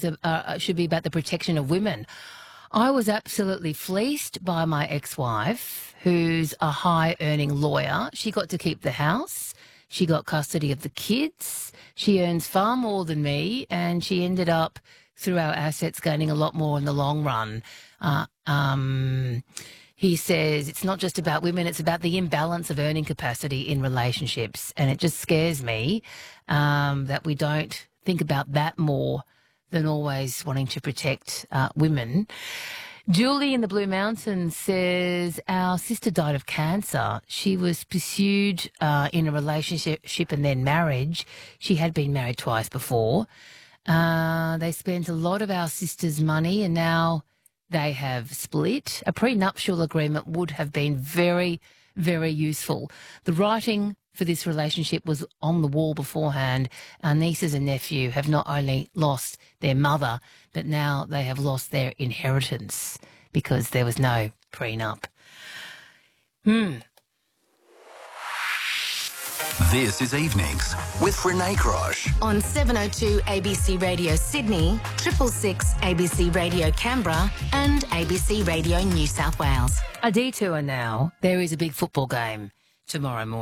should be about the protection of women. I was absolutely fleeced by my ex-wife, who's a high-earning lawyer. She got to keep the house. She got custody of the kids. She earns far more than me, and she ended up, through our assets, gaining a lot more in the long run. He says it's not just about women, it's about the imbalance of earning capacity in relationships. And it just scares me that we don't think about that more than always wanting to protect women. Julie in the Blue Mountains says our sister died of cancer. She was pursued in a relationship and then marriage. She had been married twice before. They spent a lot of our sister's money and now they have split. A prenuptial agreement would have been very, very useful. The writing for this relationship was on the wall beforehand. Our nieces and nephew have not only lost their mother, but now they have lost their inheritance because there was no prenup. This is Evenings with Renee Grosh. On 702 ABC Radio Sydney, 666 ABC Radio Canberra and ABC Radio New South Wales. A detour now. There is a big football game tomorrow morning.